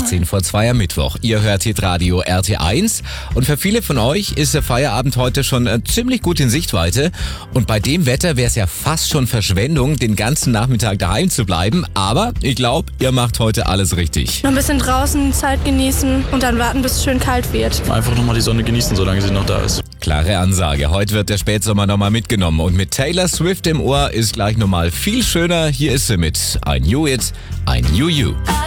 18 vor 2 am Mittwoch. Ihr hört Hitradio RT1 und für viele von euch ist der Feierabend heute schon ziemlich gut in Sichtweite. Und bei dem Wetter wäre es ja fast schon Verschwendung, den ganzen Nachmittag daheim zu bleiben. Aber ich glaube, ihr macht heute alles richtig. Noch ein bisschen draußen Zeit genießen und dann warten, bis es schön kalt wird. Einfach nochmal die Sonne genießen, solange sie noch da ist. Klare Ansage. Heute wird der Spätsommer nochmal mitgenommen. Und mit Taylor Swift im Ohr ist gleich nochmal viel schöner. Hier ist sie mit I Knew It, I Knew You.